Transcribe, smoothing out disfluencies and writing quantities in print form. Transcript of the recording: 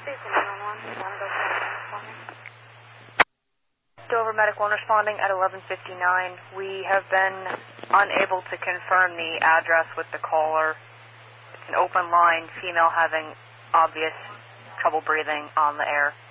Dover Medic 1 responding at 11:59. We have been unable to confirm the address with the caller. It's an open line, female having obvious trouble breathing on the air.